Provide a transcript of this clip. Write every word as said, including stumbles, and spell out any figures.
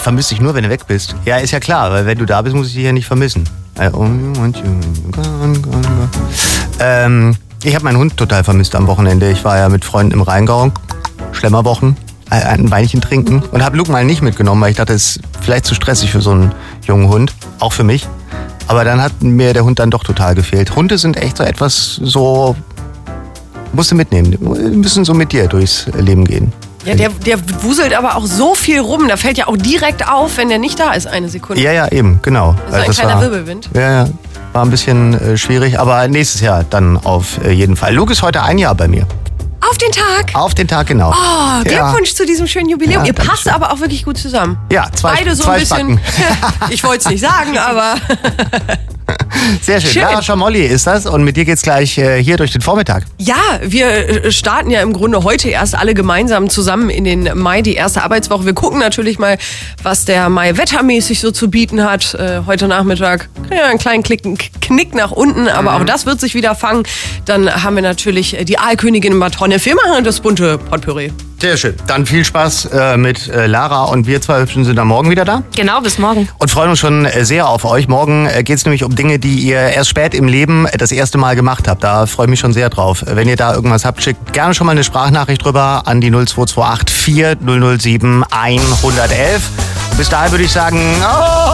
vermisse dich nur, wenn du weg bist. Ja, ist ja klar, weil wenn du da bist, muss ich dich ja nicht vermissen. Ähm, ich habe meinen Hund total vermisst am Wochenende. Ich war ja mit Freunden im Rheingau, Schlemmerwochen, ein Weinchen trinken und habe Luke mal nicht mitgenommen, weil ich dachte, es ist vielleicht zu stressig für so einen jungen Hund, auch für mich. Aber dann hat mir der Hund dann doch total gefehlt. Hunde sind echt so etwas so, musst du mitnehmen, die müssen so mit dir durchs Leben gehen. Ja, der, der wuselt aber auch so viel rum, da fällt ja auch direkt auf, wenn der nicht da ist, eine Sekunde. Ja, ja, eben, genau. Das ist ein das kleiner war, Wirbelwind. Ja, ja, war ein bisschen äh, schwierig, aber nächstes Jahr dann auf äh, jeden Fall. Luke ist heute ein Jahr bei mir. Auf den Tag? Auf den Tag, genau. Oh, Glückwunsch ja. zu diesem schönen Jubiläum. Ja, Ihr passt schön. aber auch wirklich gut zusammen. Ja, zwei, Beide so zwei ein bisschen. Spacken. Ich wollte es nicht sagen, aber. Sehr schön. Schön. Lara Schamolli ist das und mit dir geht's gleich äh, hier durch den Vormittag. Ja, wir starten ja im Grunde heute erst alle gemeinsam zusammen in den Mai, die erste Arbeitswoche. Wir gucken natürlich mal, was der Mai wettermäßig so zu bieten hat. Äh, heute Nachmittag ja, einen kleinen Klick, einen Knick nach unten, aber mhm. auch das wird sich wieder fangen. Dann haben wir natürlich die Aalkönigin im Bad Honnef. Wir machen das bunte Potpourri. Sehr schön. Dann viel Spaß äh, mit äh, Lara und wir zwei Hübschen sind dann morgen wieder da. Genau, bis morgen. Und freuen uns schon äh, sehr auf euch. Morgen äh, geht es nämlich um Dinge, die ihr erst spät im Leben äh, das erste Mal gemacht habt. Da freue ich mich schon sehr drauf. Wenn ihr da irgendwas habt, schickt gerne schon mal eine Sprachnachricht drüber an die null zwei zwei acht vier null null sieben eins eins eins. Bis dahin würde ich sagen, oh,